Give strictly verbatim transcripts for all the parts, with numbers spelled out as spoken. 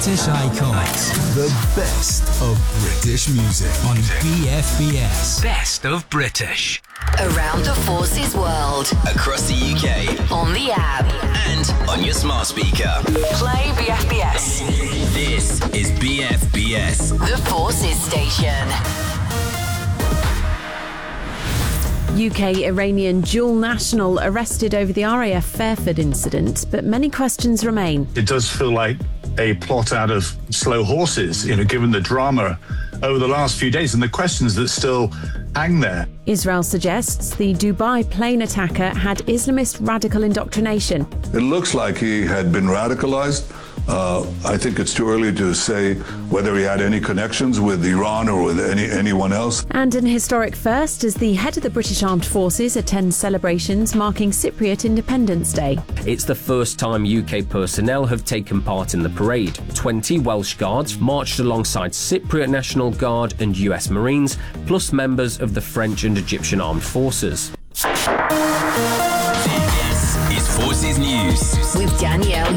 British Iconics. The best of British music on B F B S. Best of British. Around the Forces world. Across the U K. On the app. And on your smart speaker. Play B F B S. This is B F B S. The Forces station. U K-Iranian dual national arrested over the R A F Fairford incident, but many questions remain. It does feel like a plot out of slow horses, you know, given the drama over the last few days and the questions that still hang there. Israel suggests the Dubai plane attacker had Islamist radical indoctrination. It looks like he had been radicalized. Uh, I think it's too early to say whether he had any connections with Iran or with any anyone else. And an historic first as the head of the British Armed Forces attends celebrations marking Cypriot Independence Day. It's the first time U K personnel have taken part in the parade. twenty Welsh Guards marched alongside Cypriot National Guard and U S Marines, plus members of the French and Egyptian Armed Forces. Forces News with Danielle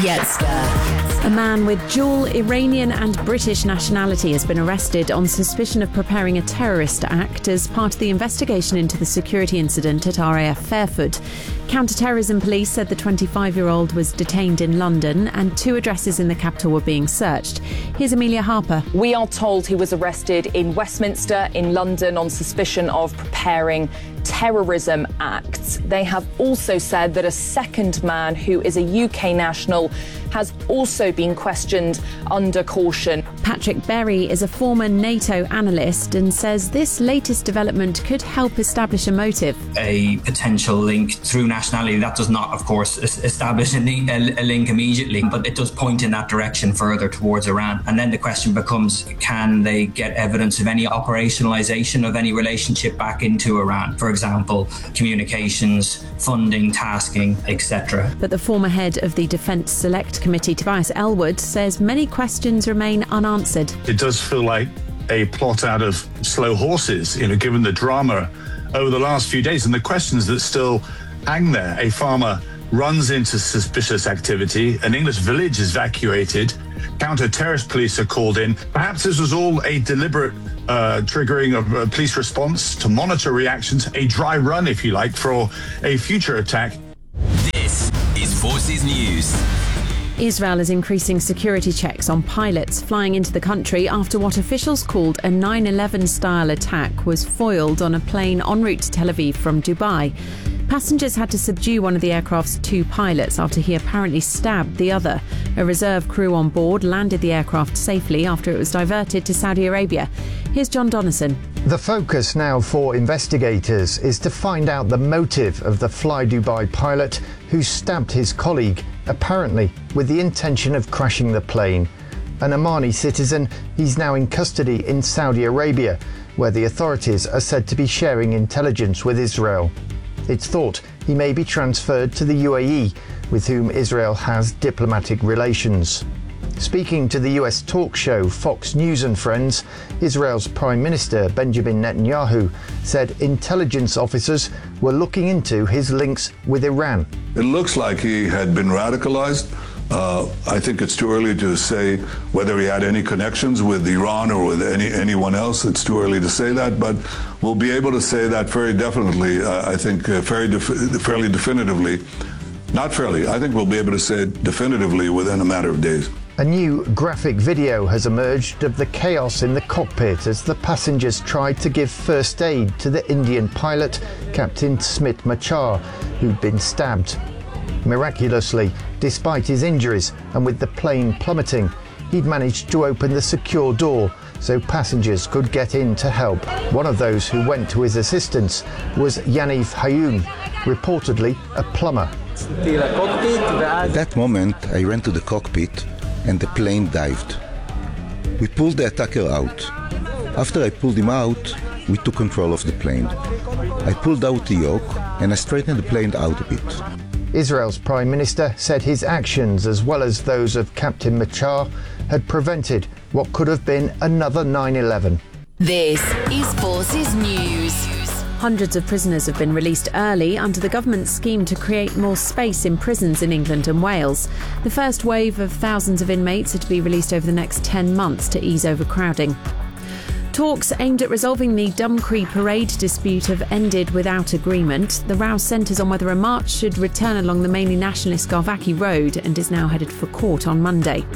Yawowiecka. A man with dual Iranian and British nationality has been arrested on suspicion of preparing a terrorist act as part of the investigation into the security incident at R A F Fairford. Counter-terrorism police said the twenty-five-year-old was detained in London and two addresses in the capital were being searched. Here's Amelia Harper. We are told he was arrested in Westminster in London on suspicion of preparing terrorism acts. They have also said that a second man who is a U K national has also been questioned under caution. Patrick Berry is a former NATO analyst and says this latest development could help establish a motive. A potential link through nationality, that does not, of course, establish a link, a link immediately, but it does point in that direction further towards Iran. And then the question becomes, can they get evidence of any operationalization of any relationship back into Iran? For example, communications, funding, tasking, et cetera. But the former head of the Defence Select Committee, Tobias Ellwood, says many questions remain unanswered. It does feel like a plot out of slow horses, you know, given the drama over the last few days and the questions that still hang there. A farmer runs into suspicious activity, an English village is evacuated, counter-terrorist police are called in. Perhaps this was all a deliberate uh, triggering of a police response to monitor reactions, a dry run, if you like, for a future attack. This is Forces News. Israel is increasing security checks on pilots flying into the country after what officials called a nine eleven style attack was foiled on a plane en route to Tel Aviv from Dubai. Passengers had to subdue one of the aircraft's two pilots after he apparently stabbed the other. A reserve crew on board landed the aircraft safely after it was diverted to Saudi Arabia. Here's John Donnison. The focus now for investigators is to find out the motive of the Fly Dubai pilot who stabbed his colleague, apparently with the intention of crashing the plane. An Omani citizen, he's now in custody in Saudi Arabia, where the authorities are said to be sharing intelligence with Israel. It's thought he may be transferred to the U A E, with whom Israel has diplomatic relations. Speaking to the U S talk show Fox News and Friends, Israel's Prime Minister Benjamin Netanyahu said intelligence officers were looking into his links with Iran. It looks like he had been radicalized. Uh, I think it's too early to say whether he had any connections with Iran or with any anyone else. It's too early to say that, but we'll be able to say that very definitely, uh, I think uh, very def- fairly definitively. Not fairly, I think we'll be able to say it definitively within a matter of days. A new graphic video has emerged of the chaos in the cockpit as the passengers tried to give first aid to the Indian pilot, Captain Smit Machar, who'd been stabbed. Miraculously, despite his injuries and with the plane plummeting, he'd managed to open the secure door so passengers could get in to help. One of those who went to his assistance was Yaniv Hayoun, reportedly a plumber. At that moment, I ran to the cockpit and the plane dived. We pulled the attacker out. After I pulled him out, we took control of the plane. I pulled out the yoke and I straightened the plane out a bit. Israel's Prime Minister said his actions, as well as those of Captain Machar, had prevented what could have been another nine eleven. This is Forces News. Hundreds of prisoners have been released early under the government's scheme to create more space in prisons in England and Wales. The first wave of thousands of inmates are to be released over the next ten months to ease overcrowding. Talks aimed at resolving the Dumcree parade dispute have ended without agreement. The row centres on whether a march should return along the mainly nationalist Garvaki Road and is now headed for court on Monday.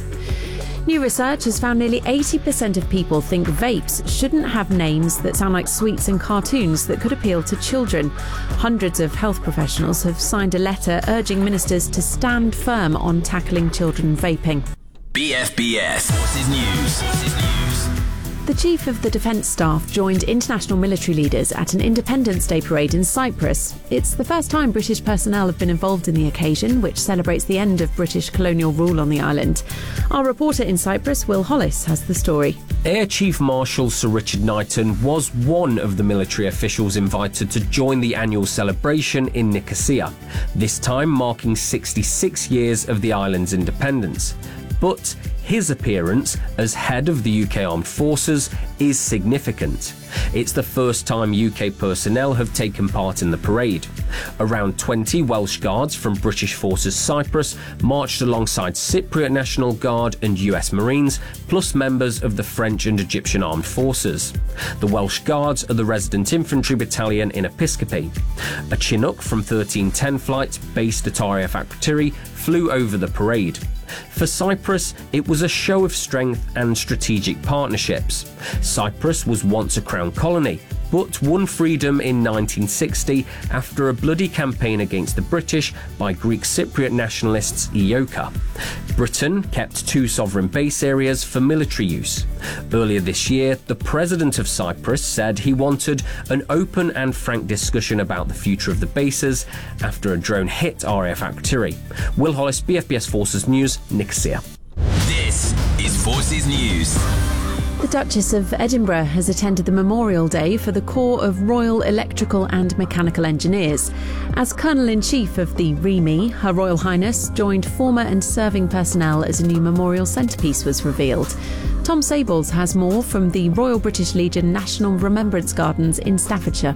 New research has found nearly eighty percent of people think vapes shouldn't have names that sound like sweets and cartoons that could appeal to children. Hundreds of health professionals have signed a letter urging ministers to stand firm on tackling children vaping. B F B S Forces News. Forces News. The Chief of the Defence Staff joined international military leaders at an Independence Day parade in Cyprus. It's the first time British personnel have been involved in the occasion, which celebrates the end of British colonial rule on the island. Our reporter in Cyprus, Will Hollis, has the story. Air Chief Marshal Sir Richard Knighton was one of the military officials invited to join the annual celebration in Nicosia, this time marking sixty-six years of the island's independence. But his appearance as head of the U K Armed Forces is significant. It's the first time U K personnel have taken part in the parade. Around twenty Welsh Guards from British Forces Cyprus marched alongside Cypriot National Guard and U S Marines, plus members of the French and Egyptian Armed Forces. The Welsh Guards are the resident infantry battalion in Episcopi. A Chinook from thirteen ten flight, based at R A F Akrotiri, flew over the parade. For Cyprus, it was a show of strength and strategic partnerships. Cyprus was once a crown colony, but won freedom in nineteen sixty after a bloody campaign against the British by Greek Cypriot nationalists E O C A. Britain kept two sovereign base areas for military use. Earlier this year, the President of Cyprus said he wanted an open and frank discussion about the future of the bases after a drone hit R A F Akrotiri. Will Hollis, B F B S Forces News, Nicosia. This is Forces News. The Duchess of Edinburgh has attended the Memorial Day for the Corps of Royal Electrical and Mechanical Engineers. As Colonel-in-Chief of the R E M I, Her Royal Highness joined former and serving personnel as a new memorial centrepiece was revealed. Tom Sables has more from the Royal British Legion National Remembrance Gardens in Staffordshire.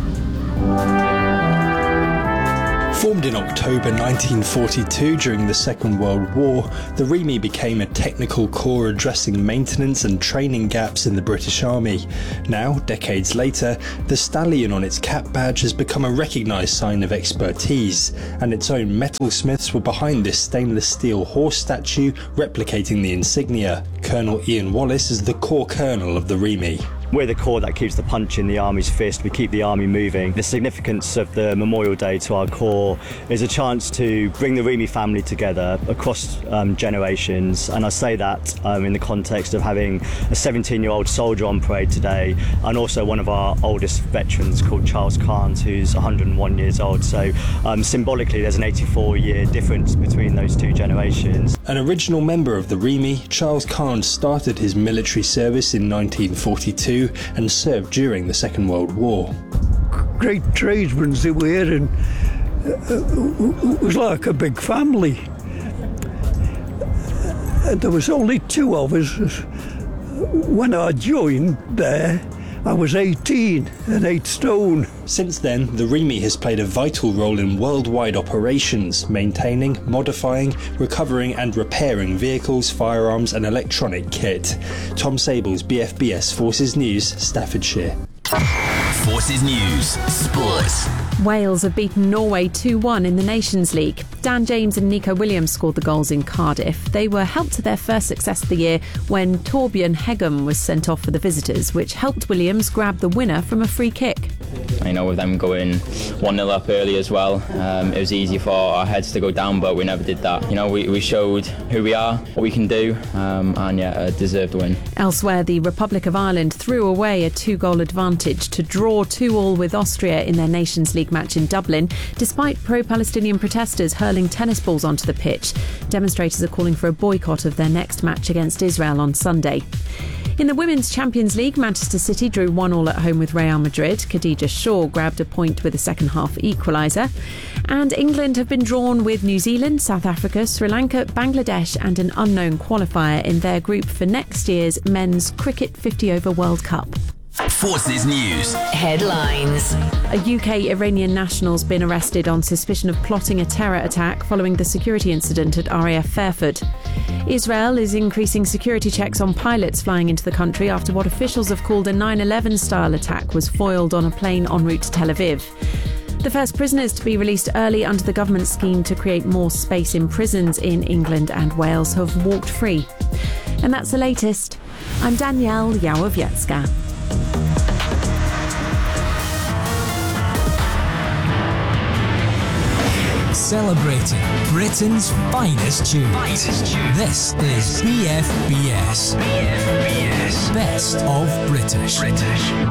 Formed in October nineteen forty-two during the Second World War, the R E M I became a technical corps addressing maintenance and training gaps in the British Army. Now, decades later, the stallion on its cap badge has become a recognised sign of expertise, and its own metalsmiths were behind this stainless steel horse statue replicating the insignia. Colonel Ian Wallace is the corps colonel of the R E M I. We're the corps that keeps the punch in the Army's fist. We keep the Army moving. The significance of the Memorial Day to our corps is a chance to bring the R E M I family together across um, generations. And I say that um, in the context of having a seventeen-year-old soldier on parade today, and also one of our oldest veterans called Charles Carnes, who's one hundred and one years old. So um, symbolically, there's an eighty-four-year difference between those two generations. An original member of the R E M I, Charles Carnes started his military service in nineteen forty-two and served during the Second World War. Great tradesmen they were, and it was like a big family. And there was only two of us. When I joined there, I was eighteen and eight stone. Since then, the R E M I has played a vital role in worldwide operations, maintaining, modifying, recovering and repairing vehicles, firearms and electronic kit. Tom Sables, B F B S Forces News, Staffordshire. Forces News, Sports. Wales have beaten Norway two one in the Nations League. Dan James and Nico Williams scored the goals in Cardiff. They were helped to their first success of the year when Torbjørn Hegum was sent off for the visitors, which helped Williams grab the winner from a free kick. You know, with them going one nil up early as well, um, it was easy for our heads to go down, but we never did that. You know, we, we showed who we are, what we can do, um, and yeah, uh, deserved the win. Elsewhere, the Republic of Ireland threw away a two-goal advantage to draw two all with Austria in their Nations League match in Dublin, despite pro-Palestinian protesters hurling tennis balls onto the pitch. Demonstrators are calling for a boycott of their next match against Israel on Sunday. In the Women's Champions League, Manchester City drew one all at home with Real Madrid. Khadija Shaw grabbed a point with a second-half equaliser. And England have been drawn with New Zealand, South Africa, Sri Lanka, Bangladesh and an unknown qualifier in their group for next year's Men's Cricket fifty over World Cup. Forces News. Headlines. A U K Iranian national's been arrested on suspicion of plotting a terror attack following the security incident at R A F Fairford. Israel is increasing security checks on pilots flying into the country after what officials have called a nine eleven style attack was foiled on a plane en route to Tel Aviv. The first prisoners to be released early under the government scheme to create more space in prisons in England and Wales have walked free. And that's the latest. I'm Danielle Yawowiecka. Celebrating Britain's finest tunes. Finest tunes. This is B F B S. B F B S. Best of British. British.